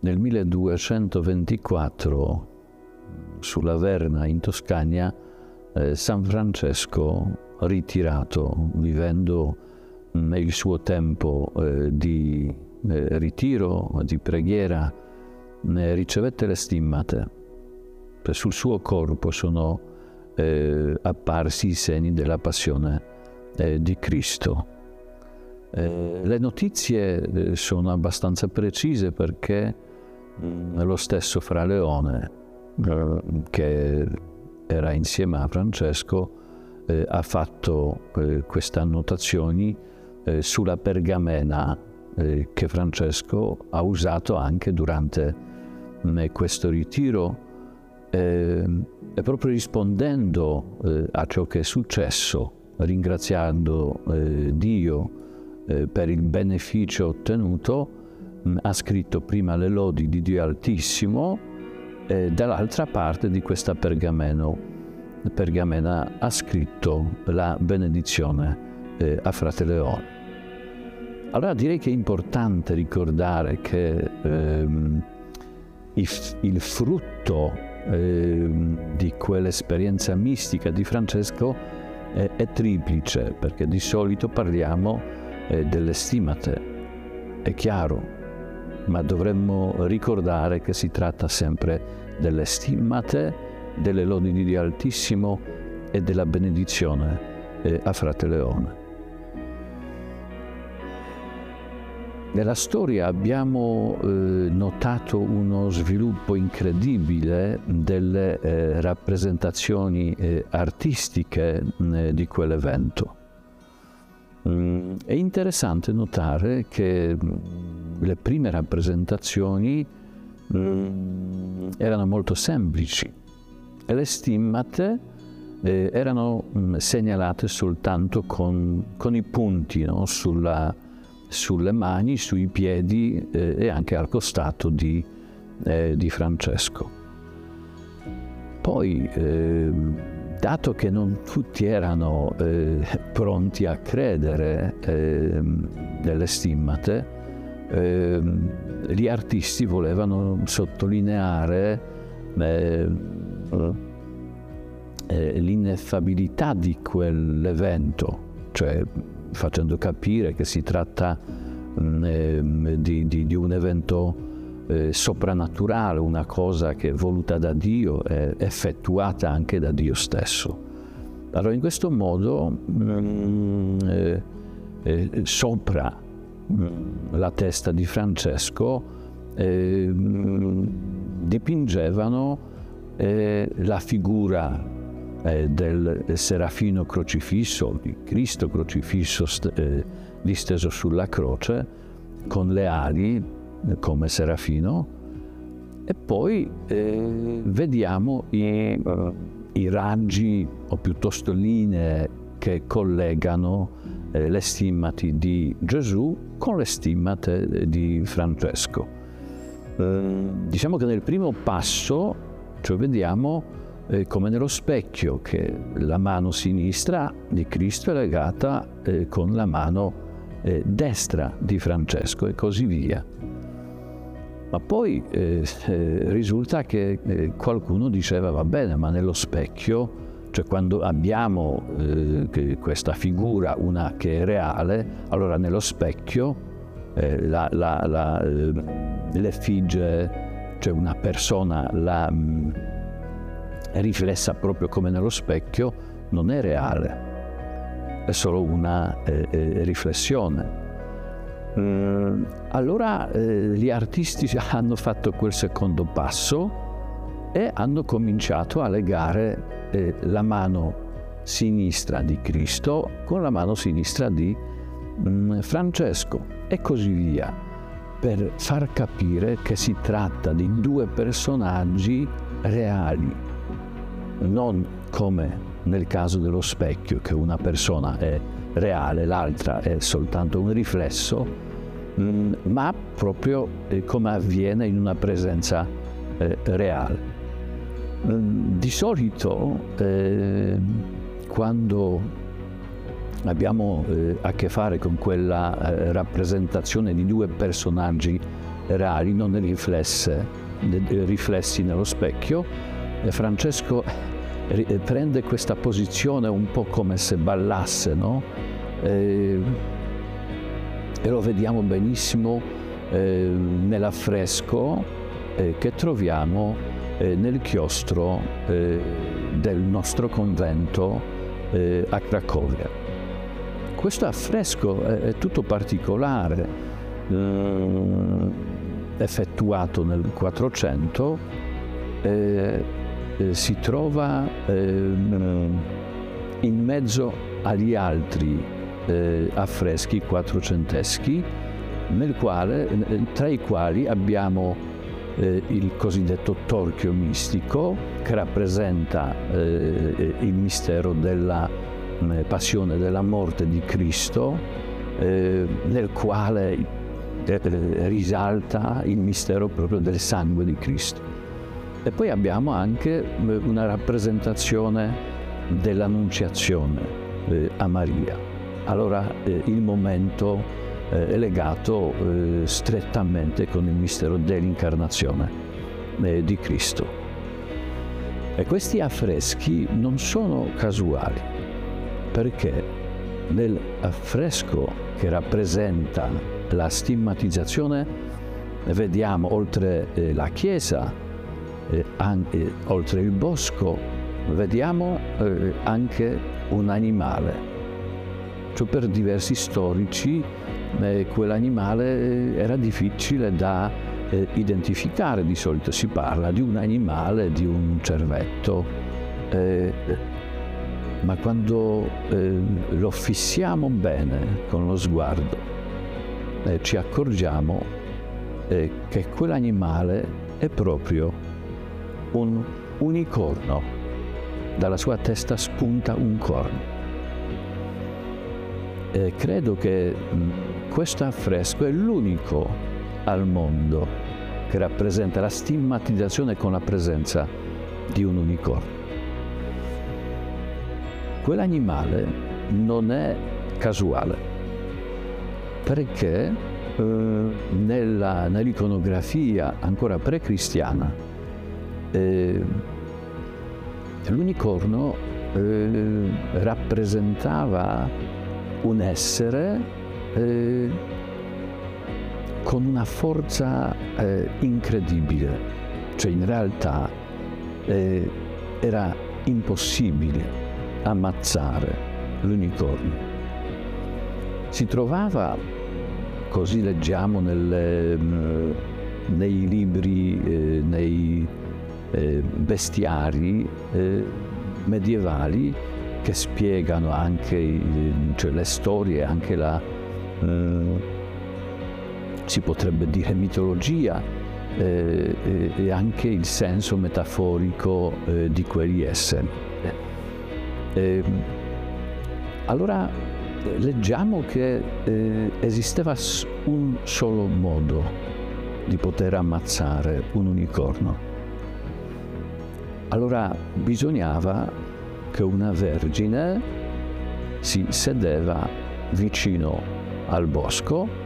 nel 1224 sulla Verna in Toscana San Francesco, ritirato, vivendo il suo tempo di ritiro, di preghiera, ricevette le stimmate. Sul suo corpo sono apparsi i segni della passione di Cristo. Le notizie sono abbastanza precise perché lo stesso Fra Leone, che era insieme a Francesco, ha fatto queste annotazioni sulla pergamena che Francesco ha usato anche durante questo ritiro, e proprio rispondendo a ciò che è successo, ringraziando Dio per il beneficio ottenuto, ha scritto prima le lodi di Dio Altissimo e dall'altra parte di questa pergamena ha scritto la benedizione a Frate Leone. Allora direi che è importante ricordare che il frutto di quell'esperienza mistica di Francesco è triplice, perché di solito parliamo delle stimmate, è chiaro, ma dovremmo ricordare che si tratta sempre delle stimmate, delle lodi di Dio Altissimo e della benedizione a Frate Leone. Nella storia abbiamo notato uno sviluppo incredibile delle rappresentazioni artistiche di quell'evento. È interessante notare che le prime rappresentazioni erano molto semplici e le stimmate erano segnalate soltanto con i punti, no? Sulle mani, sui piedi e anche al costato di Francesco. Poi, dato che non tutti erano pronti a credere delle stimmate, gli artisti volevano sottolineare l'ineffabilità di quell'evento, cioè facendo capire che si tratta di un evento soprannaturale, una cosa che è voluta da Dio e effettuata anche da Dio stesso. Allora in questo modo sopra la testa di Francesco dipingevano la figura del serafino crocifisso, di Cristo crocifisso disteso sulla croce, con le ali come serafino, e poi vediamo i raggi o piuttosto linee che collegano le stimmate di Gesù con le stimmate di Francesco. Diciamo che nel primo passo, cioè vediamo come nello specchio, che la mano sinistra di Cristo è legata con la mano destra di Francesco e così via. Ma poi risulta che qualcuno diceva: va bene, ma nello specchio, cioè quando abbiamo questa figura, una che è reale, allora nello specchio l'effigie, cioè una persona è riflessa proprio come nello specchio, non è reale, è solo una riflessione. Allora gli artisti hanno fatto quel secondo passo e hanno cominciato a legare la mano sinistra di Cristo con la mano sinistra di Francesco e così via, per far capire che si tratta di due personaggi reali, non come nel caso dello specchio, che una persona è reale, l'altra è soltanto un riflesso, ma proprio come avviene in una presenza reale. Di solito quando abbiamo a che fare con quella rappresentazione di due personaggi rari, non riflessi nello specchio. E Francesco prende questa posizione un po' come se ballasse, no? E lo vediamo benissimo nell'affresco che troviamo nel chiostro del nostro convento a Cracovia. Questo affresco è tutto particolare, effettuato nel 400, si trova in mezzo agli altri affreschi quattrocenteschi, tra i quali abbiamo il cosiddetto torchio mistico, che rappresenta il mistero della passione, della morte di Cristo, nel quale risalta il mistero proprio del sangue di Cristo. E poi abbiamo anche una rappresentazione dell'Annunziazione a Maria. Allora il momento è legato strettamente con il mistero dell'incarnazione di Cristo. E questi affreschi non sono casuali, perché nell'affresco che rappresenta la stigmatizzazione vediamo, oltre la chiesa, oltre il bosco, vediamo anche un animale. Cioè, per diversi storici quell'animale era difficile da identificare. Di solito si parla di un animale, di un cervetto, ma quando lo fissiamo bene con lo sguardo ci accorgiamo che quell'animale è proprio un unicorno. Dalla sua testa spunta un corno. Credo che questo affresco è l'unico al mondo che rappresenta la stigmatizzazione con la presenza di un unicorno. Quell'animale non è casuale, perché nell'iconografia ancora pre-cristiana l'unicorno rappresentava un essere con una forza incredibile. Cioè, in realtà era impossibile ammazzare l'unicorno. Si trovava, così leggiamo nei libri, nei bestiari medievali, che spiegano anche le storie, anche si potrebbe dire mitologia, e anche il senso metaforico di quegli esseri. Allora leggiamo che esisteva un solo modo di poter ammazzare un unicorno. Allora bisognava che una vergine si sedeva vicino al bosco